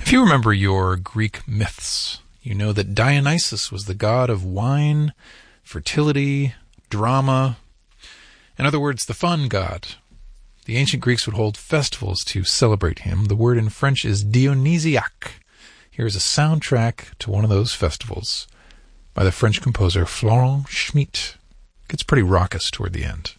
If you remember your Greek myths, you know that Dionysus was the god of wine, fertility, drama. In other words, the fun god. The ancient Greeks would hold festivals to celebrate him. The word in French is dionysiaque. Here's a soundtrack to one of those festivals by the French composer Florent Schmitt. It gets pretty raucous toward the end.